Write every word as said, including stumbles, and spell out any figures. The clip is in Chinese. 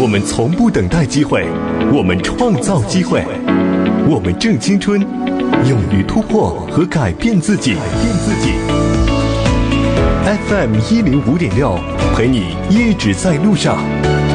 我们从不等待机会，我们创造机会，我们正青春，勇于突破和改变自己。改变自己。F M 一零五点六，陪你一直在路上。